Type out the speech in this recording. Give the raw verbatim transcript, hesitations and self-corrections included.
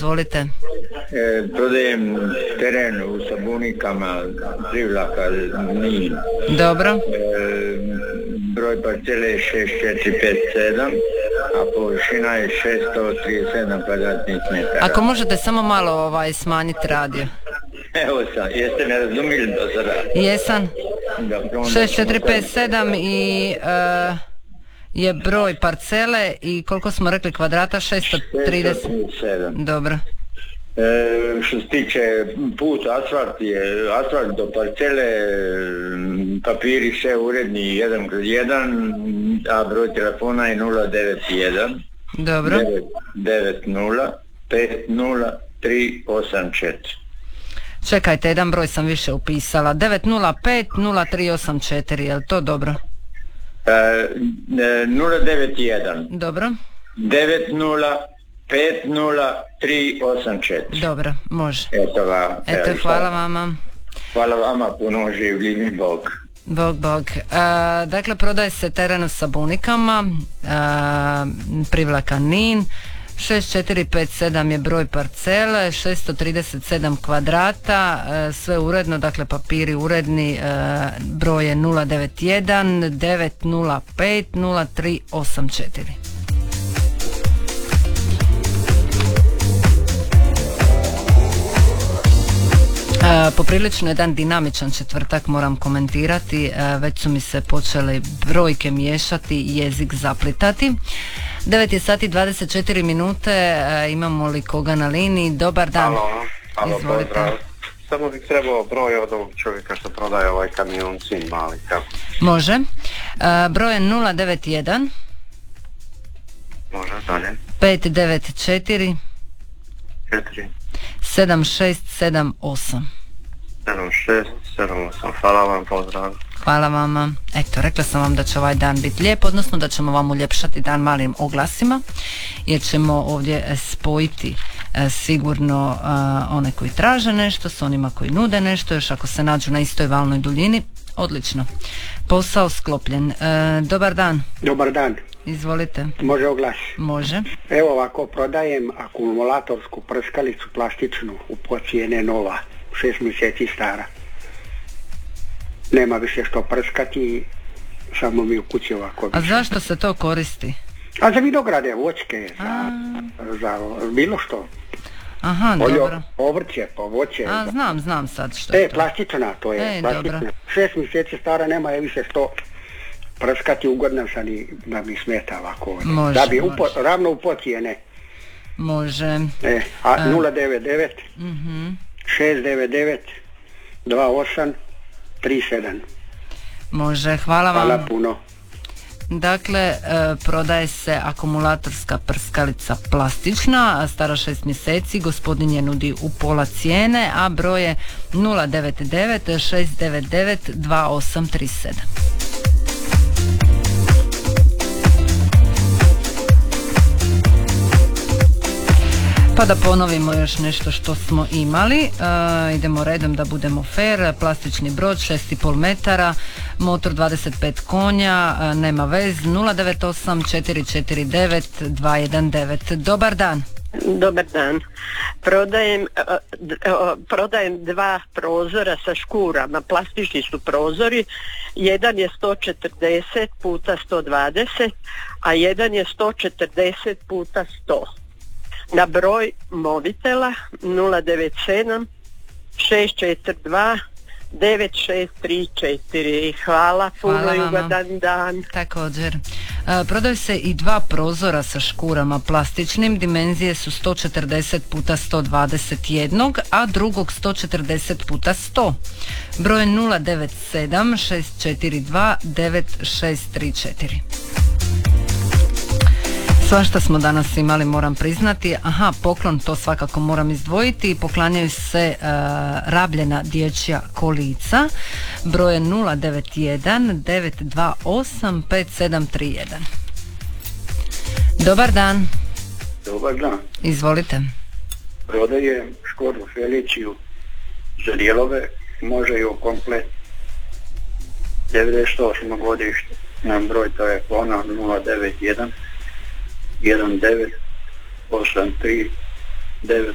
izvolite. E, prodajem teren u Sabunikama, Privlaka, Nin. Dobro. E, broj parcele je šest četiri pet sedam, a površina je šesto trideset sedam kvadratnih metara. Ako možete samo malo ovaj, smanjiti radio. Evo sam, jeste me razumili do sada? Jesam. šest četiri pet sedam i uh, je broj parcele i koliko smo rekli kvadrata? šesto trideset sedam. Dobro. E, što se tiče put, asfalt je, asfalt do parcele, papiri sve uredni jedan kroz jedan, a broj telefona je nula devet jedan Dobro. devet nula pet nula tri osam četiri. Čekajte, jedan broj sam više upisala. devet nula pet nula tri osam četiri, je li to dobro? E, nula devet jedan Dobro. devet nula pet nula tri osam četiri. Dobro, može. Eto va. Eto, hvala vama. Hvala vama, puno življi mi Bog. Bog, Bog. E, dakle, prodaje se teren u Sabunikama, e, Privlaka, Nin. šest četiri pet sedam je broj parcele, šesto trideset sedam kvadrata, e, sve uredno, dakle papiri uredni, e, broj je nula devet jedan devet nula pet nula tri osam četiri. E, poprilično jedan dinamičan četvrtak, moram komentirati, e, već su mi se počele brojke miješati, jezik zaplitati. devet je sati dvadeset četiri minute, e, imamo li koga na liniji? Dobar dan. Halo, halo, izvolite. pozdrav. Samo bih trebao broj od ovog čovjeka što prodaje ovaj kamion sin mali, kako? Može. E, broj je nula devet jedan Može, dalje. pet devet četiri četiri sedam šest sedam osam. sedam šest sedam osam. Hvala vam, pozdrav. Hvala vama. Eto, rekla sam vam da će ovaj dan biti lijep, odnosno da ćemo vam uljepšati dan malim oglasima, jer ćemo ovdje spojiti e, sigurno e, one koji traže nešto s onima koji nude nešto, još ako se nađu na istoj valnoj duljini. Odlično. Posao sklopljen. E, dobar dan. Dobar dan. Izvolite. Može oglas? Može. Evo ovako, prodajem akumulatorsku prskalicu plastičnu u pocijene nova, šest mjeseci stara. Nema više što prskati, samo mi u kući ovako. A zašto se to koristi? A za vinograde, voćke, za, za bilo što. Aha, Oljo, dobro. povrće, povoće. A, za... znam, znam sad što je E, to. plastična to je, E, plastična. dobro. Šest mjeseci stara, nema je više što prskati, ugodna sam i da mi smeta ovako. Može, da bi može. upo, ravno u pocijene. Može. E, a A. nula devet devet Mhm. šest devet devet dva osam tri sedam. Može, hvala vam. Hvala puno. Dakle, e, prodaje se akumulatorska prskalica plastična, a stara šest mjeseci, gospodin je nudi u pola cijene, a broj je nula devet devet šest devet devet dva osam tri sedam. Pa da ponovimo još nešto što smo imali. E, idemo redom da budemo fair. Plastični brod šest i pol metara, motor dvadeset pet konja, e, nema vez, nula devet osam četiri četiri devet dva jedan devet. Dobar dan. Dobar dan. Prodajem, uh, d- uh, prodajem dva prozora sa škurama, plastični su prozori. Jedan je sto četrdeset puta sto dvadeset, a jedan je sto četrdeset puta sto. Na broj mobitela nula devet sedam šest četiri dva devet šest tri četiri. Hvala puno. Hvala i vama. ugodan dan. Također. E, prodaju se i dva prozora sa škurama plastičnim, dimenzije su sto četrdeset puta sto dvadeset jedan, a drugog sto četrdeset puta sto. Broj nula devet sedam šest četiri dva devet šest tri četiri. Svašta smo danas imali, moram priznati. Aha, poklon, to svakako moram izdvojiti. Poklanjaju se uh, rabljena dječja kolica. Broje nula devet jedan devet dva osam pet sedam tri jedan. Dobar dan. Dobar dan. Izvolite. Prodajem Škodu Feliciju za dijelove, može i u komplet. devedeset osam godište. Nam broj telefona nula devet jedan jedan devet osam tri devet